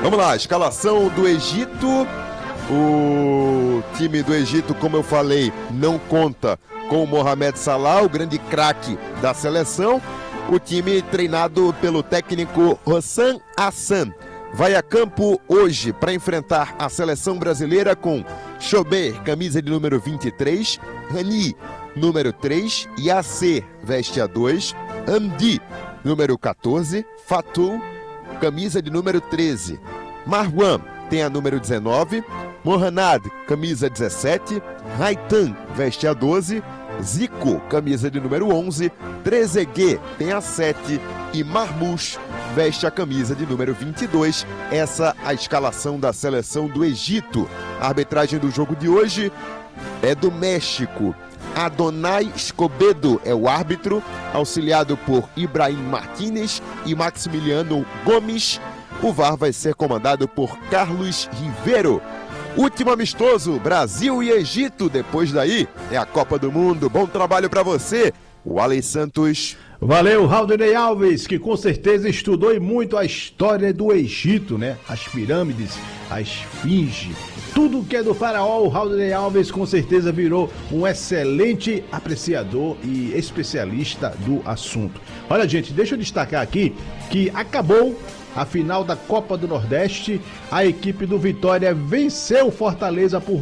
Vamos lá, escalação do Egito. O time do Egito, como eu falei, não conta com o Mohamed Salah, o grande craque da seleção. O time treinado pelo técnico Hossam Hassan vai a campo hoje para enfrentar a seleção brasileira com Chober, camisa de número 23, Rani, número 3, Yasser, veste a 2, Hamdi, número 14, Fatou, camisa de número 13, Marwan tem a número 19, Mohanad, camisa 17, Raitan, veste a 12, Zico, camisa de número 11, Trezeguet tem a 7 e Marmoush veste a camisa de número 22. Essa a escalação da seleção do Egito. A arbitragem do jogo de hoje é do México. Adonai Escobedo é o árbitro, auxiliado por Ibrahim Martínez e Maximiliano Gomes. O VAR vai ser comandado por Carlos Ribeiro. Último amistoso, Brasil e Egito. Depois daí é a Copa do Mundo. Bom trabalho para você, Wally Santos. Valeu, Rauldeney Alves, que com certeza estudou e muito a história do Egito, né? As pirâmides, a esfinge, tudo que é do faraó. O Rauldeney Alves com certeza virou um excelente apreciador e especialista do assunto. Olha, gente, deixa eu destacar aqui que acabou a final da Copa do Nordeste. A equipe do Vitória venceu o Fortaleza por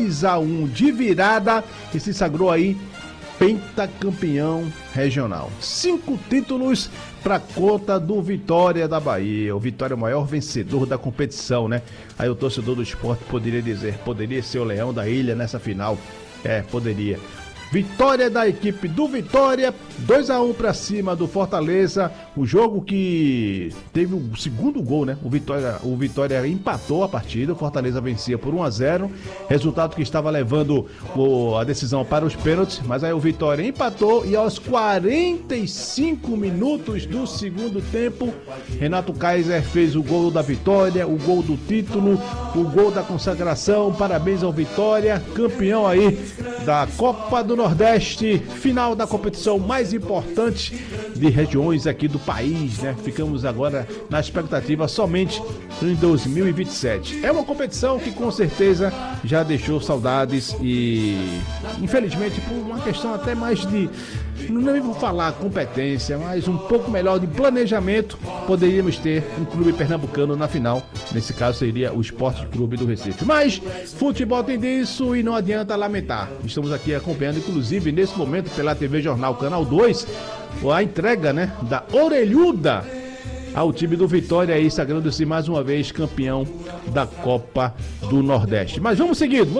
2-1 de virada e se sagrou aí pentacampeão regional. 5 títulos para conta do Vitória da Bahia. O Vitória é o maior vencedor da competição, né? Aí o torcedor do esporte poderia dizer, poderia ser o Leão da Ilha nessa final. Poderia. Vitória da equipe do Vitória, 2-1 para cima do Fortaleza. O jogo que teve o segundo gol, né? O Vitória empatou a partida, o Fortaleza vencia por 1-0. Resultado que estava levando a decisão para os pênaltis, mas aí o Vitória empatou e aos 45 minutos do segundo tempo, Renato Kaiser fez o gol da vitória, o gol do título, o gol da consagração. Parabéns ao Vitória, campeão aí da Copa do Nordeste, final da competição mais importante de regiões aqui do país, né? Ficamos agora na expectativa somente em 2027. É uma competição que com certeza já deixou saudades e, infelizmente, por uma questão até mais de, não vou falar competência, mas um pouco melhor de planejamento, poderíamos ter um clube pernambucano na final. Nesse caso seria o Esporte Clube do Recife. Mas futebol tem disso e não adianta lamentar. Estamos aqui acompanhando, inclusive, nesse momento, pela TV Jornal Canal 2, a entrega, né, da orelhuda ao time do Vitória aí, sagrando-se mais uma vez campeão da Copa do Nordeste. Mas vamos seguindo.